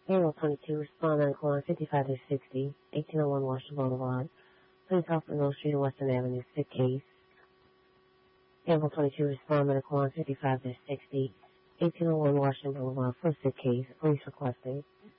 Area 22, respond on Colon 55-60, 1801 Washington Boulevard. Police officer Mill Street and Western Avenue, sick case. Area 22, respond on Colon 55-60, 1801 Washington Boulevard for sick case. Police requesting.